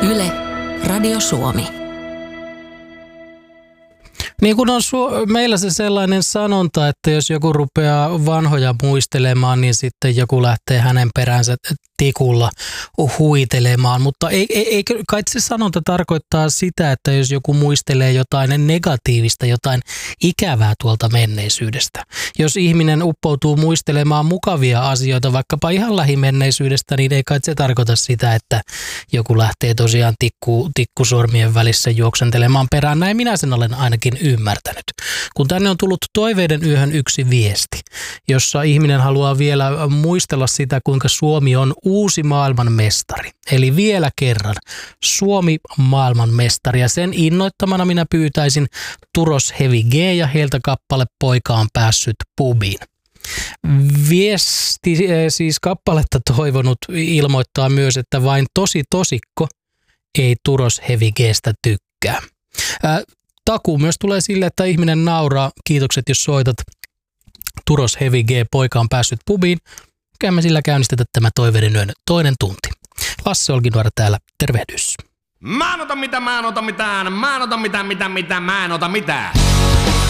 Yle, Radio Suomi. Niin kuin on meillä se sellainen sanonta, että jos joku rupeaa vanhoja muistelemaan, niin sitten joku lähtee hänen peränsä tikulla huitelemaan. Mutta ei kai se sanonta tarkoittaa sitä, että jos joku muistelee jotain negatiivista, jotain ikävää tuolta menneisyydestä. Jos ihminen uppoutuu muistelemaan mukavia asioita, vaikkapa ihan lähimenneisyydestä, niin ei kai se tarkoita sitä, että joku lähtee tosiaan tikkusormien välissä juoksentelemaan perään. Näin minä sen olen ainakin ymmärtänyt. Kun tänne on tullut Toiveiden yöhön yksi viesti, jossa ihminen haluaa vielä muistella sitä, kuinka Suomi on uusi maailmanmestari. Eli vielä kerran Suomi maailmanmestari, ja sen innoittamana minä pyytäisin Turos Heavy G ja heiltä kappale Poika on päässyt pubiin. Viesti siis kappaletta toivonut ilmoittaa myös, että vain tosikko ei Turos Heavy G:stä tykkää. Takuu myös tulee sille, että ihminen nauraa. Kiitokset, jos soitat. Turos Heavy G, Poika on päässyt pubiin. Käymme sillä käynnistetä tämä Toiveiden yön toinen tunti. Lasse Olkinuora täällä, tervehdys. Mä en ota mitään, mä en ota mitään, mä en ota mitään, mä en ota mitään.